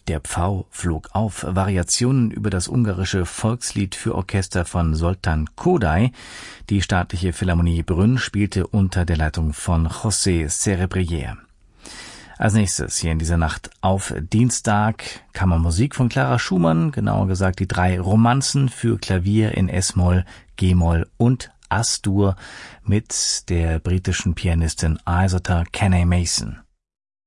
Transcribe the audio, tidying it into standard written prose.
Der Pfau flog auf, Variationen über das ungarische Volkslied für Orchester von Zoltán Kodály. Die Staatliche Philharmonie Brünn spielte unter der Leitung von José Cerebrier. Als nächstes hier in dieser Nacht auf Dienstag Kammermusik von Clara Schumann, genauer gesagt die 3 Romanzen für Klavier in S-Moll, G-Moll und As-Dur mit der britischen Pianistin Isotta Kenny Mason.